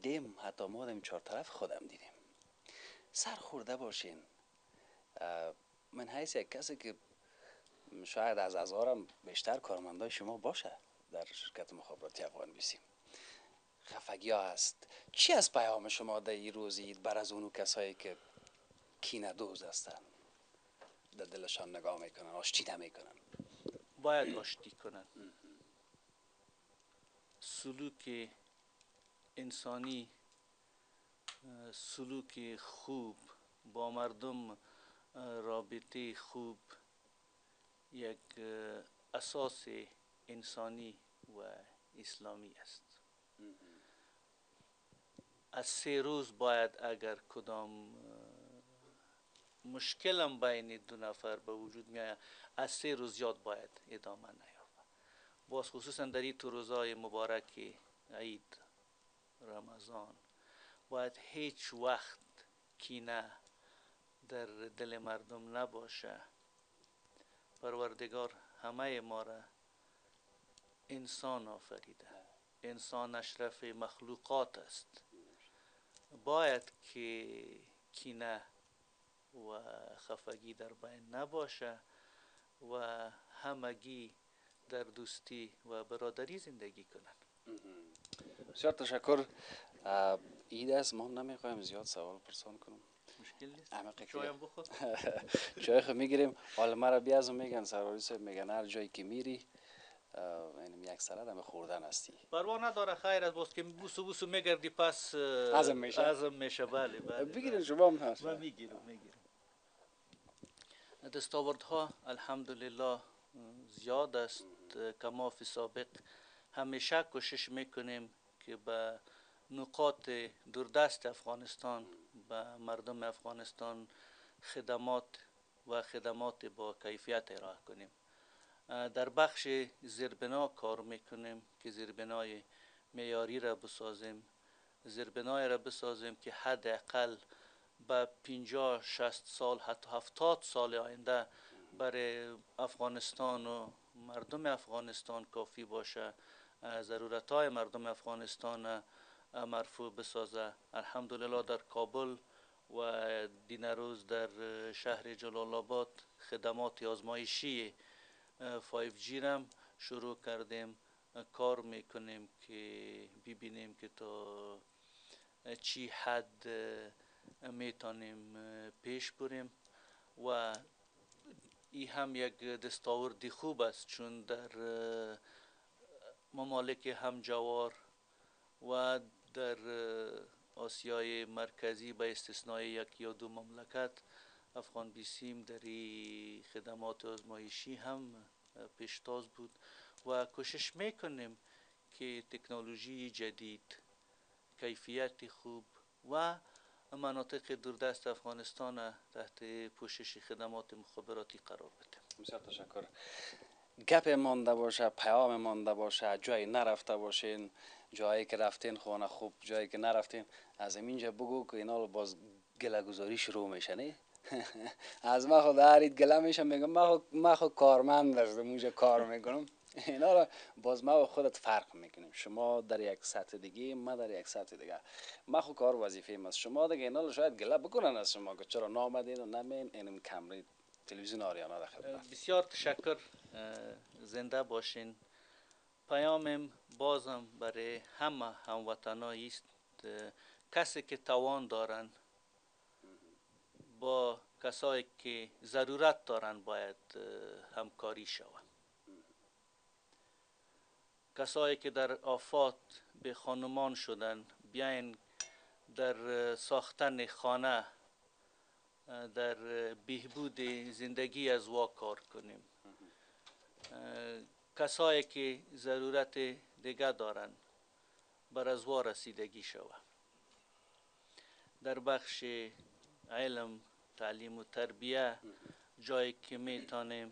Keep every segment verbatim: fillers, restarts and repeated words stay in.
دیدیم، حتی ما دیم چهار طرف خودم دیدیم. سر خورده باشین. من حیث یک کسی که شاید از هزارم بیشتر کارمندای شما باشه در شرکت مخابراتی افغان بی سی، خفگی ها هست. چی از پیام شما در این روزید بر از اونو کسایی که کینه دوز هستن، در دلشان نگاه میکنن، آشتی نمیکنن؟ باید آشتی کنن. سلوک انسانی، سلوک خوب با مردم، رابطه خوب یک اساس انسانی و اسلامی است. از سه روز باید اگر کدام مشکلم بین دو نفر به وجود میاد، از سه روز زیاد باید ادامه نیافته. باز خصوصا در این تو روزهای مبارک عید رمضان باید هیچ وقت کینه در دل مردم نباشه. پروردگار همه ما را انسان آفریده، انسان اشرف مخلوقات است. باید که کینه و خفگی در بین نباشه و همگی در دوستی و برادری زندگی کنند. بسیار تشکر. عید است، ما نمیخوایم زیاد سوال پرسان کنم. مشکل نیست. چایم بخور. چای خو میگیریم. حالا مرا بیازم میگن سراری صاحب، میگن هر جایی که میری اینم یک سالت هم خوردن هستی. پروا نداره، خیر است. باز که بوسو بوسو میگردی پس ازم میشه. ازم میشه. بله بله. بگیرین شما هم هست. من میگیرم میگیرم. دستاوردها الحمدلله زیاد است. کما فی سابق همیشه کوشش میکنیم که به نقاط دوردست افغانستان، به مردم افغانستان خدمات و خدمات با کیفیت ارائه کنیم. در بخش زیربنا کار میکنیم که زیربنای معیاری را بسازیم، زیربنای را بسازیم که حداقل به پنجاه شصت سال حتی هفتاد سال آینده برای افغانستان و مردم افغانستان کافی باشه، ضرورت های مردم افغانستان مرفوع بسازه. الحمدلله در کابل و دینروز در شهر جلال آباد خدمات آزمایشی فایو جی رم شروع کردیم. کار میکنیم که ببینیم که تا چی حد میتونیم پیش بریم و این هم یک دستاورد خوب است، چون در ممالک همجوار و در آسیای مرکزی به استثنای یک یا دو مملکت افغان بیسیم در این خدمات آزمایشی هم پیشتاز بود و کوشش میکنیم که تکنولوژی جدید، کیفیت خوب و مناطق دوردست افغانستان تحت پوشش خدمات مخابراتی قرار بدیم. بسیار تشکر. گپ مانده باشه، پیام مانده باشه، جایی نرفته باشین، جایی که رفتین خونه خوب، جایی که نرفتین، از اینجا بگو که اینا باز گله گذاری شروع میشه. نه از ما خود هرید گله میشه، میگم ما خود ما خود کارمند هستم، اونجا کار میکنم. اینا را باز ما و خودت فرق میکنیم. شما در یک سطح دیگه، ما در یک سطح دیگه. ما خود کار وظیفه است. شما دیگه اینا شاید گله بکنن از شما که چرا نامدین و نمین اینم کمری تلویزیون آریانا در خدمت. بسیار تشکر. زنده باشین. پیامم بازم برای همه هموطنایی است. کسی که توان دارن با کسایی که ضرورت دارن باید همکاری شود. کسایی که در آفات به خانمان شدن بیاین در ساختن خانه، در بهبود زندگی از وا کار کنیم. کسایی که ضرورت دیگه دارن بر از وا رسیدگی شود. در بخش علم، تعلیم و تربیه جایی که میتونیم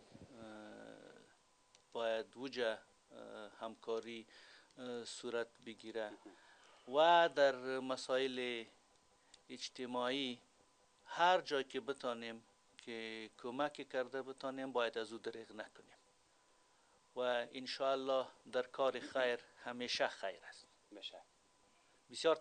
باید وجه همکاری صورت بگیره و در مسائل اجتماعی هر جایی که بتانیم که کمک کرده بتانیم باید از او دریغ نکنیم و انشاءالله در کار خیر همیشه خیر است. بسیار